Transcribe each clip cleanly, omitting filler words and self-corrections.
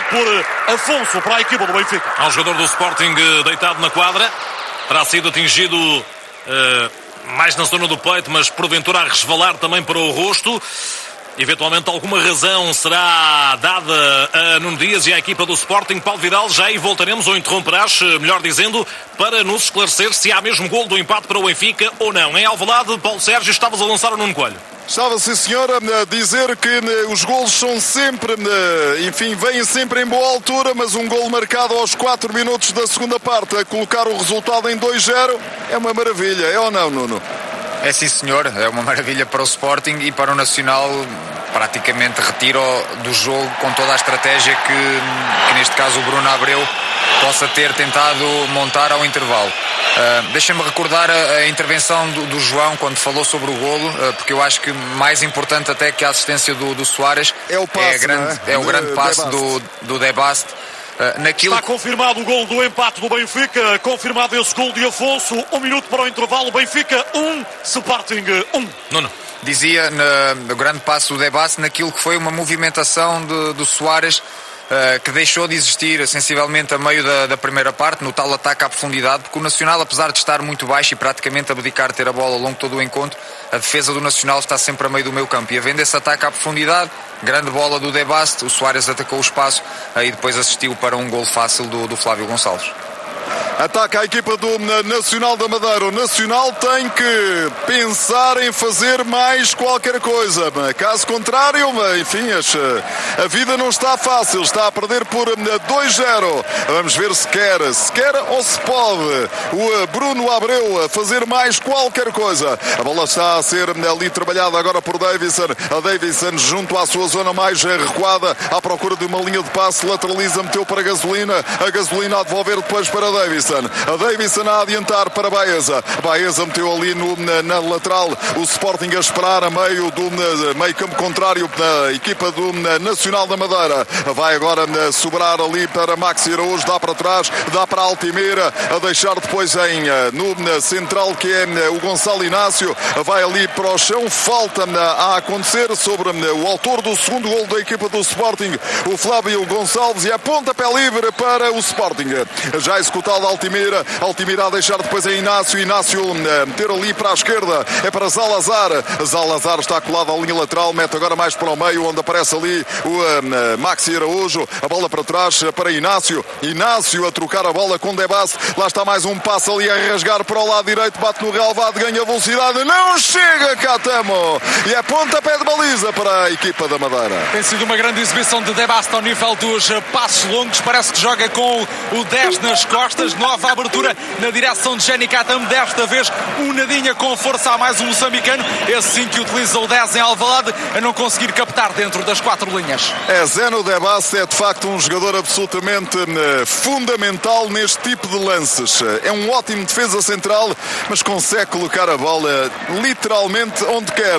por Afonso para a equipa do Benfica. Há um jogador do Sporting deitado na quadra. Terá sido atingido mais na zona do peito, mas porventura a resvalar também para o rosto. Eventualmente alguma razão será dada a Nuno Dias e à equipa do Sporting. Paulo Vidal, já aí voltaremos, ou interromperás, melhor dizendo, para nos esclarecer se há mesmo golo do empate para o Benfica ou não. Em Alvalade, Paulo Sérgio, estavas a lançar o Nuno Coelho. Estava, sim senhora, a dizer que os golos são sempre, enfim, vêm sempre em boa altura, mas um golo marcado aos 4 minutos da segunda parte, a colocar o resultado em 2-0, é uma maravilha, é ou não, Nuno? É sim, senhor, é uma maravilha para o Sporting e para o Nacional. Praticamente retira do jogo com toda a estratégia que neste caso o Bruno Abreu possa ter tentado montar ao intervalo. Deixa-me recordar a intervenção do João quando falou sobre o golo, porque eu acho que mais importante até que a assistência do Soares é o passe, é o grande passe do De Bast. Está confirmado o gol do empate do Benfica, confirmado esse gol de Afonso. 1 minuto para o intervalo, Benfica 1, Sporting 1. Nuno. Dizia no grande passo do De Bast naquilo que foi uma movimentação do Soares que deixou de existir sensivelmente a meio da primeira parte, no tal ataque à profundidade, porque o Nacional, apesar de estar muito baixo e praticamente abdicar de ter a bola ao longo de todo o encontro, a defesa do Nacional está sempre a meio do meio campo, e havendo esse ataque à profundidade, grande bola do De Bast, o Soares atacou o espaço e depois assistiu para um gol fácil do Flávio Gonçalves. Ataca a equipa do Nacional da Madeira. O Nacional tem que pensar em fazer mais qualquer coisa. Caso contrário, enfim, a vida não está fácil. Está a perder por 2-0. Vamos ver se quer ou se pode o Bruno Abreu fazer mais qualquer coisa. A bola está a ser ali trabalhada agora por Davison. A Davison junto à sua zona mais recuada, à procura de uma linha de passe, lateraliza, meteu para a Gasolina. A Gasolina a devolver depois para Davison. A Davison a adiantar para Baeza. Baeza meteu ali na lateral. O Sporting a esperar a meio do meio campo contrário da equipa do Nacional da Madeira. Vai agora sobrar ali para Maxi Araújo. Dá para trás, dá para Altimeira. A deixar depois no central, que é o Gonçalo Inácio. Vai ali para o chão. Falta a acontecer sobre o autor do segundo gol da equipa do Sporting, o Flávio Gonçalves, e a pontapé livre para o Sporting. Já executado Altimeira a deixar depois a Inácio meter ali para a esquerda, é para Zalazar está colado à linha lateral, mete agora mais para o meio, onde aparece ali o Maxi Araújo, a bola para trás para Inácio a trocar a bola com De Bast. Lá está mais um passo ali a rasgar para o lado direito, bate no relvado, ganha velocidade, não chega Catamo, e é pontapé de baliza para a equipa da Madeira. Tem sido uma grande exibição de De Bast ao nível dos passos longos, parece que joga com o 10 nas costas. Nova abertura na direção de Jenny Catamo, desta vez um nadinha com força a mais um moçambicano, esse sim que utiliza o 10 em Alvalade, a não conseguir captar dentro das 4 linhas. Zeno De Bast é de facto um jogador absolutamente fundamental neste tipo de lances. É um ótimo defesa central, mas consegue colocar a bola literalmente onde quer.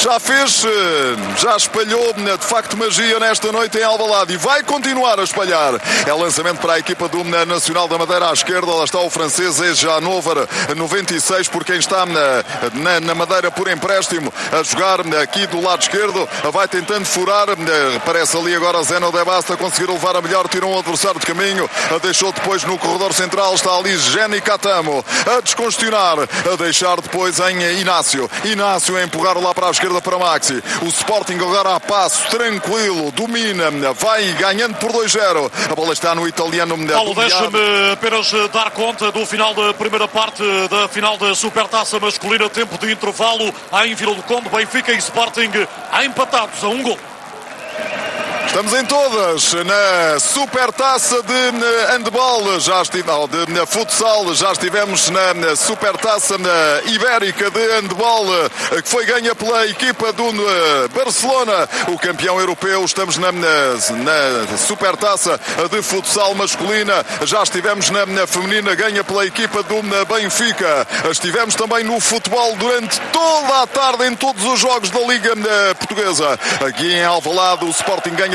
Já espalhou de facto magia nesta noite em Alvalade e vai continuar a espalhar. É lançamento para a equipa do Nacional da Madeira à esquerda. Lá está o francês Ejanover, 96, por quem está na Madeira por empréstimo, a jogar aqui do lado esquerdo. Vai tentando furar, parece ali agora Zeno De Bast a conseguir levar a melhor, tirou um adversário de caminho, deixou depois no corredor central, está ali Jenny Catamo a descongestionar, a deixar depois em Inácio a empurrar lá para a esquerda para Maxi. O Sporting agora a passo, tranquilo, domina, vai ganhando por 2-0. A bola está no italiano. Paulo, deixa-me apenas dar conta do final da primeira parte da final da Supertaça masculina, tempo de intervalo em Vila do Conde, Benfica e Sporting empatados a 1 gol. Estamos em todas na Supertaça de handball, de futsal, já estivemos na Supertaça ibérica de handball, que foi ganha pela equipa do Barcelona, o campeão europeu. Estamos na Supertaça de futsal masculina, já estivemos na feminina, ganha pela equipa do Benfica. Estivemos também no futebol durante toda a tarde em todos os jogos da Liga Portuguesa. Aqui em Alvalade o Sporting ganha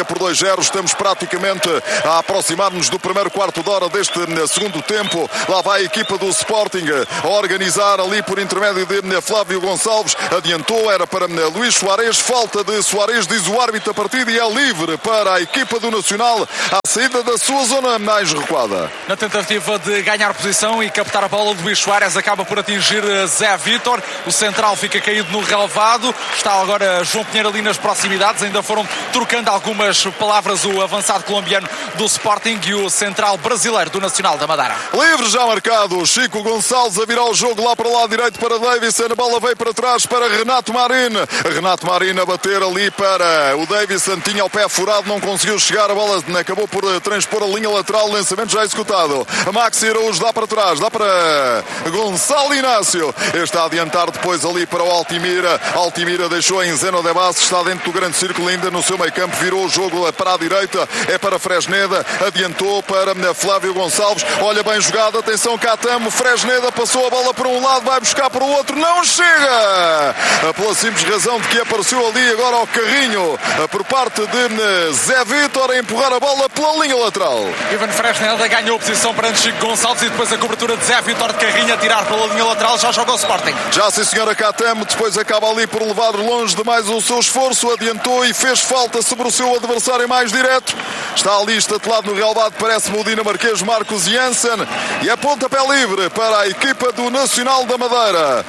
ganha por 2-0. Estamos praticamente a aproximar-nos do primeiro quarto de hora deste segundo tempo. Lá vai a equipa do Sporting a organizar ali por intermédio de Flávio Gonçalves. Adiantou, era para Luís Soares. Falta de Soares, diz o árbitro. A partida é livre para a equipa do Nacional à saída da sua zona mais recuada. Na tentativa de ganhar posição e captar a bola, Luís Soares acaba por atingir Zé Vítor. O central fica caído no relvado. Está agora João Pinheiro ali nas proximidades. Ainda foram trocando algumas palavras o avançado colombiano do Sporting e o central brasileiro do Nacional da Madeira. Livre já marcado. Chico Gonçalves a virar o jogo lá para o lado direito para Davidson. A bola veio para trás para Renato Marín. Renato Marín a bater ali para o Davidson. Tinha o pé furado, não conseguiu chegar. A bola acabou por transpor a linha lateral. Lançamento já executado. Maxi Araújo dá para trás. Dá para Gonçalo Inácio. Está a adiantar depois ali para o Altimira. Altimira deixou em Zeno de Basso. Está dentro do grande círculo ainda no seu meio campo. Virou o jogo para a direita. É para Fresneda. Adiantou para Flávio Gonçalves. Olha bem jogado. Atenção, Catamo. Fresneda passou a bola para um lado. Vai buscar para o outro. Não chega! Pela simples razão de que apareceu ali agora ao carrinho por parte de Zé Vítor a empurrar a bola pela linha lateral. Ivan Fresneda ganhou posição perante Chico Gonçalves e depois a cobertura de Zé Vítor de carrinho a tirar pela linha lateral. Já joga o Sporting. Já sim, senhora. Catamo depois acaba ali por levar longe demais o seu esforço. Adiantou e fez falta sobre o seu adversário mais direto. Está ali estatelado no relvado, parece-me o dinamarquês Marcos Janssen. E é pontapé livre para a equipa do Nacional da Madeira.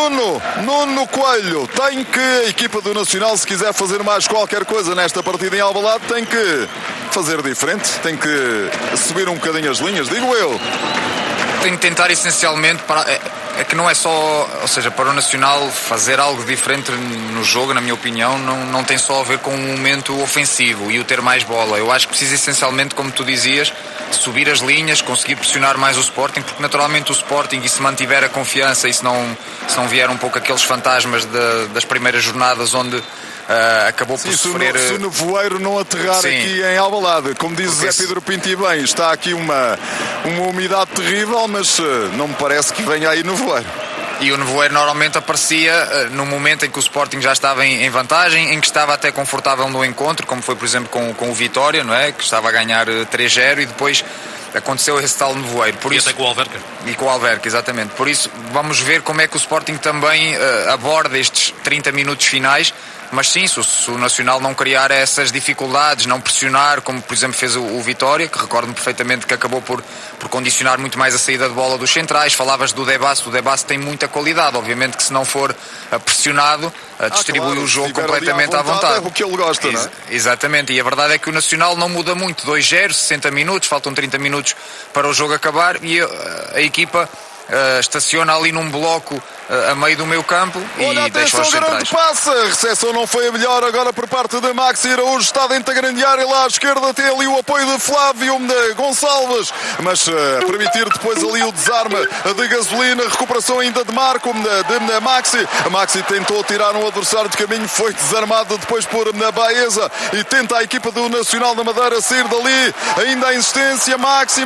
Nuno Coelho tem que, a equipa do Nacional, se quiser fazer mais qualquer coisa nesta partida em Alvalade, tem que fazer diferente, tem que subir um bocadinho as linhas, digo eu. Tem que tentar essencialmente é que não é só, ou seja, para o Nacional fazer algo diferente no jogo, na minha opinião, não tem só a ver com um momento ofensivo e o ter mais bola. Eu acho que precisa essencialmente, como tu dizias, subir as linhas, conseguir pressionar mais o Sporting, porque naturalmente o Sporting, e se mantiver a confiança e se não vier um pouco aqueles fantasmas das primeiras jornadas onde acabou por sofrer... Se o nevoeiro não aterrar aqui em Alvalade, como diz Zé Pedro Pinto e bem, está aqui uma umidade terrível, mas não me parece que venha aí nevoeiro. E o nevoeiro normalmente aparecia no momento em que o Sporting já estava em vantagem, em que estava até confortável no encontro, como foi por exemplo com o Vitória, não é? Que estava a ganhar 3-0 e depois aconteceu esse tal nevoeiro. Por isso, até com o Alverca. E com o Alverca, exatamente. Por isso vamos ver como é que o Sporting também aborda estes 30 minutos finais. Mas sim, se o Nacional não criar essas dificuldades, não pressionar, como por exemplo fez o Vitória, que recordo-me perfeitamente que acabou por condicionar muito mais a saída de bola dos centrais. Falavas do De Basso, o De Basso tem muita qualidade, obviamente que se não for pressionado, distribui claro, o jogo completamente à vontade. É o que ele gosta, não é? Exatamente, e a verdade é que o Nacional não muda muito, 2-0, 60 minutos, faltam 30 minutos para o jogo acabar e a equipa estaciona ali num bloco a meio do meio campo e deixa os centrais. Grande passe, a recepção não foi a melhor agora por parte de Maxi Araújo, está dentro da grande área, lá à esquerda tem ali o apoio de Flávio Gonçalves, mas permitir depois ali o desarme de gasolina, recuperação ainda de Marco, de Maxi. A Maxi tentou tirar um adversário de caminho, foi desarmado depois por Baeza e tenta a equipa do Nacional da Madeira sair dali, ainda a insistência, Maxi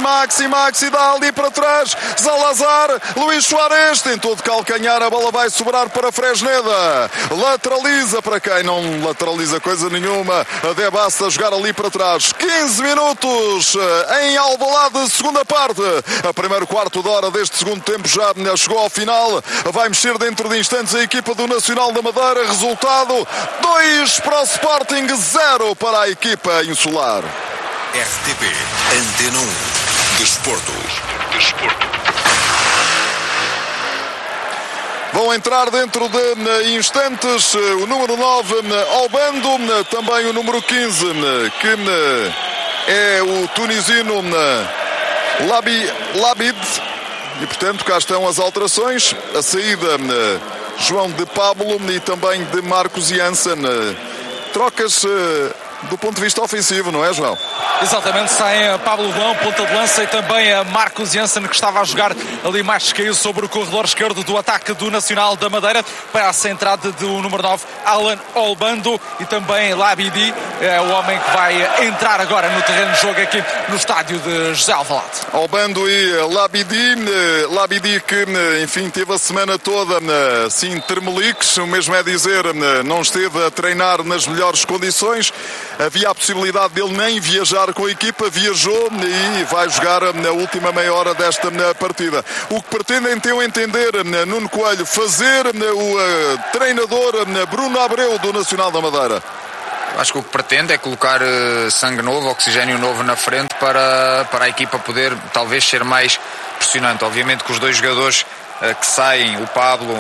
dá ali para trás, Zalazar, Luís Soares tentou de calcanhar, a bola vai sobrar para Fresneda, lateraliza para quem não lateraliza coisa nenhuma, a De Basso a jogar ali para trás. 15 minutos em Alvalade, segunda parte, a primeiro quarto de hora deste segundo tempo já chegou ao final, vai mexer dentro de instantes a equipa do Nacional da Madeira, resultado 2 para o Sporting, 0 para a equipa insular. RTP Antena 1 Desporto. Vão entrar dentro de instantes o número 9 Albando, também o número 15 que é o tunisino Labid, e portanto cá estão as alterações, a saída João de Pablo e também de Marcos Janssen, trocas do ponto de vista ofensivo, não é, João? Exatamente, saem Pablo João, ponta de lança, e também a Marcos Janssen, que estava a jogar ali mais descaído sobre o corredor esquerdo do ataque do Nacional da Madeira, para a entrada do número 9, Alan Olbando, e também Labidi, é o homem que vai entrar agora no terreno de jogo aqui no estádio de José Alvalade. Olbando e Labidi que, enfim, teve a semana toda assim, termeliques, o mesmo é dizer, não esteve a treinar nas melhores condições. havia a possibilidade dele nem viajar com a equipa, viajou e vai jogar na última meia hora desta partida. O que pretende então entender Nuno Coelho, fazer o treinador Bruno Abreu do Nacional da Madeira? Acho que o que pretende é colocar sangue novo, oxigênio novo na frente para a equipa poder talvez ser mais pressionante. Obviamente que os dois jogadores que saem, o Pablo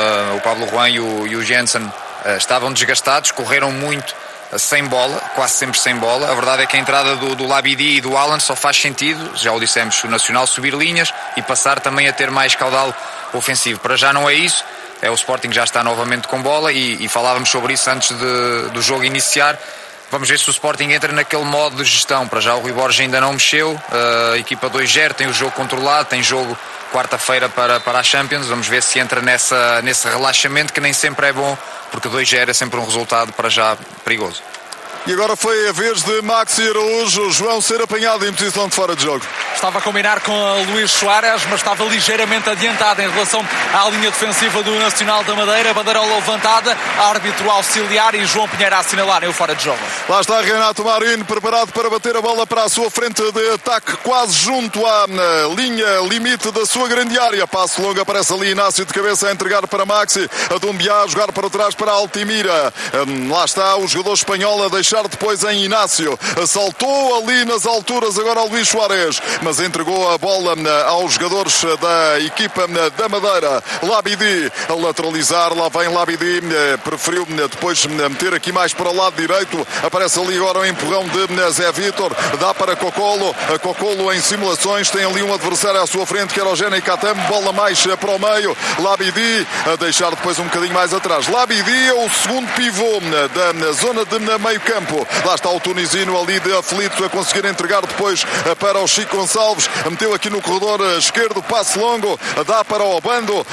Juan e o Jensen, estavam desgastados, correram muito sem bola, quase sempre sem bola. A verdade é que a entrada do Labidi e do Alan só faz sentido, já o dissemos, o Nacional subir linhas e passar também a ter mais caudal ofensivo. Para já não é isso. O Sporting já está novamente com bola e falávamos sobre isso antes do jogo iniciar. Vamos ver se o Sporting entra naquele modo de gestão. Para já o Rui Borges ainda não mexeu, a equipa 2-0 tem o jogo controlado, tem jogo quarta-feira para a Champions. Vamos ver se entra nesse relaxamento, que nem sempre é bom, porque 2-0 é sempre um resultado para já perigoso. E agora foi a vez de Maxi Araújo, João, ser apanhado em posição de fora de jogo. Estava a combinar com Luís Soares, mas estava ligeiramente adiantado em relação à linha defensiva do Nacional da Madeira. Bandeirola levantada, árbitro auxiliar e João Pinheiro a assinalarem o fora de jogo. Lá está Renato Marinho, preparado para bater a bola para a sua frente de ataque, quase junto à linha limite da sua grande área. Passo longo, aparece ali Inácio de cabeça a entregar para Maxi, a Dumbiá a jogar para trás para Altimira. Lá está o jogador espanhol a deixar depois em Inácio, saltou ali nas alturas agora ao Luís Soares, mas entregou a bola aos jogadores da equipa da Madeira. Labidi a lateralizar, lá vem Labidi, preferiu depois meter aqui mais para o lado direito, aparece ali agora o empurrão de Zé Vítor, dá para Cocolo, Cocolo em simulações, tem ali um adversário à sua frente que era o Gene Katam, bola mais para o meio, Labidi a deixar depois um bocadinho mais atrás. Labidi é o segundo pivô da zona de meio campo. Lá está o tunisino ali de aflito a conseguir entregar depois para o Chico Gonçalves, meteu aqui no corredor esquerdo, passe longo, dá para o Obando,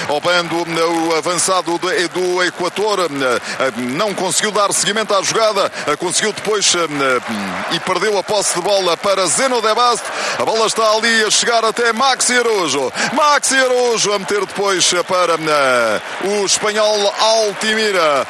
o avançado do Equador, não conseguiu dar seguimento à jogada, conseguiu depois e perdeu a posse de bola para Zeno de Bast. A bola está ali a chegar até Maxi Araújo a meter depois para o espanhol Altimira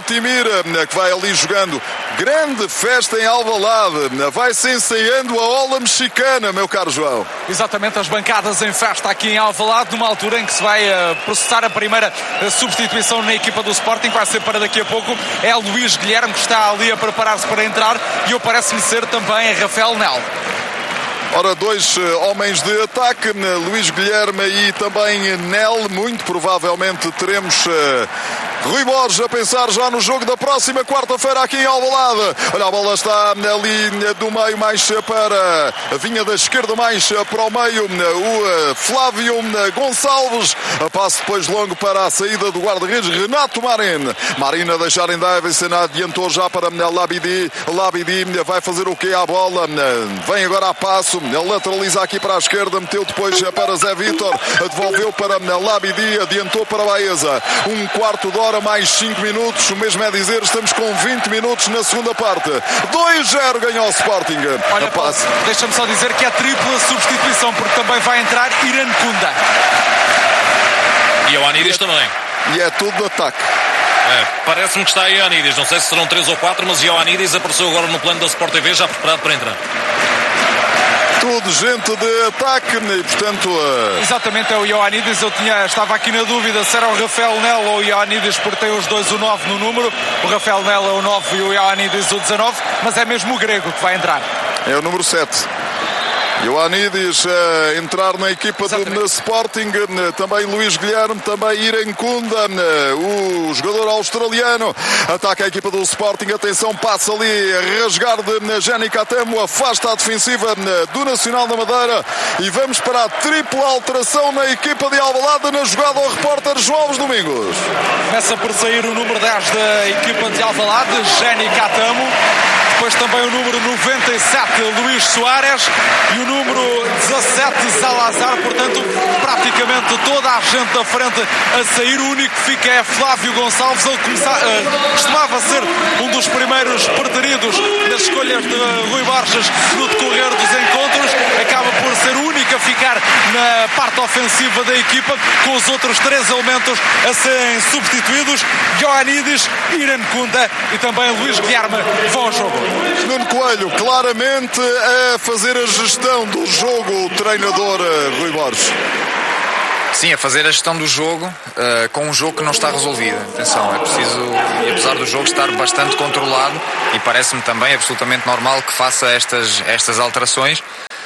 que vai ali jogando. Grande festa em Alvalade, vai-se ensaiando a ola mexicana, meu caro João. Exatamente, as bancadas em festa aqui em Alvalade, numa altura em que se vai processar a primeira substituição na equipa do Sporting, vai ser para daqui a pouco. É Luís Guilherme que está ali a preparar-se para entrar e eu parece-me ser também Rafael Nel. Ora, dois homens de ataque, Luís Guilherme e também Nel. Muito provavelmente teremos Rui Borges a pensar já no jogo da próxima quarta-feira aqui em Alvalade. Olha, a bola está ali do meio mais para a vinha da esquerda mais para o meio, o Flávio Gonçalves, a passo depois longo para a saída do guarda-redes Renato Marinho a deixar em Davidson, adiantou já para Labidi vai fazer o que à bola, vem agora a passo, lateraliza aqui para a esquerda, meteu depois para Zé Vítor, devolveu para Labidi, adiantou para Baeza, um quarto de hora mais 5 minutos, o mesmo é dizer, estamos com 20 minutos na segunda parte. 2-0 ganhou o Sporting. Olha, deixa-me só dizer que é tripla substituição, porque também vai entrar Irã Kunda. E o Ioannidis também. E é tudo de ataque. Parece-me que está aí Ioannidis, não sei se serão 3 ou 4, mas Ioannidis apareceu agora no plano da Sport TV, já preparado para entrar. Tudo gente de ataque e, portanto... Exatamente, é o Ioannidis. Estava aqui na dúvida se era o Rafael Nel ou o Ioannidis, porque tem os dois o 9 no número. O Rafael Nel é o 9 e o Ioannidis o 19, mas é mesmo o grego que vai entrar. É o número 7. Ioannidis a entrar na equipa do Sporting, também Luís Guilherme, também Irã Kunda, o jogador australiano, ataca a equipa do Sporting, atenção, passa ali a rasgar de Geni Katamo, afasta a defensiva do Nacional da Madeira e vamos para a tripla alteração na equipa de Alvalade, na jogada ao repórter João Domingos. Começa por sair o número 10 da equipa de Alvalade, Geni Katamo. Depois também o número 97, Luís Soares, e o número 17, Salazar. Portanto, praticamente toda a gente da frente a sair. O único que fica é Flávio Gonçalves. Ele costumava ser um dos primeiros preteridos nas escolhas de Rui Borges no decorrer dos encontros. Acaba por ser o único a ficar na parte ofensiva da equipa, com os outros 3 elementos a serem substituídos. Ioannidis, Irankunda e também Luís Guilherme vão ao jogo. Nuno Coelho, claramente a fazer a gestão do jogo, o treinador Rui Borges. Sim, a fazer a gestão do jogo com um jogo que não está resolvido. Atenção, é preciso, e apesar do jogo estar bastante controlado, e parece-me também absolutamente normal que faça estas alterações.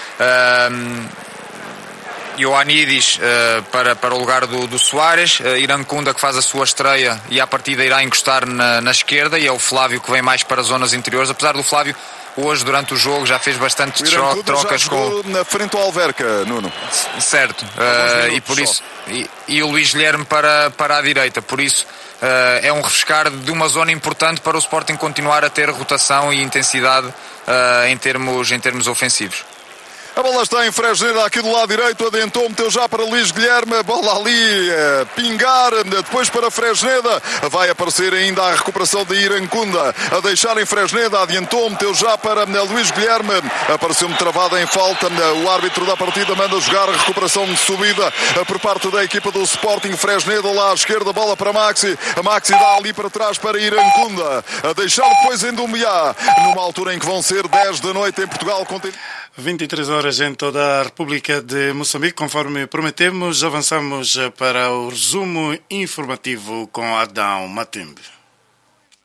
Ioannidis para o lugar do Soares, Irankunda que faz a sua estreia e à partida irá encostar na esquerda, e é o Flávio que vem mais para as zonas interiores, apesar do Flávio hoje durante o jogo já fez bastantes trocas com na frente ao Alverca, Nuno. Certo, e por isso e o Luís Guilherme para a direita, por isso é um refrescar de uma zona importante para o Sporting continuar a ter rotação e intensidade em termos ofensivos. A bola está em Fresneda aqui do lado direito, adiantou, meteu já para Luís Guilherme, a bola ali pingar, depois para Fresneda, vai aparecer ainda a recuperação de Irankunda, a deixar em Fresneda, adiantou, meteu já para Luís Guilherme, apareceu-me travada em falta, o árbitro da partida manda jogar a recuperação de subida por parte da equipa do Sporting. Fresneda lá à esquerda, bola para Maxi, a Maxi dá ali para trás para Irankunda, a deixar depois em Doumbia, numa altura em que vão ser 10 da noite em Portugal. 23 horas em toda a República de Moçambique. Conforme prometemos, avançamos para o resumo informativo com Adão Matembe.